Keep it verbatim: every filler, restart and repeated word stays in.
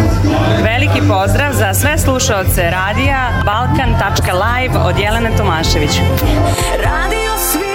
Veliki pozdrav za sve slušaoce radija balkan tačka live od Jelene Tomašević. Radio Svi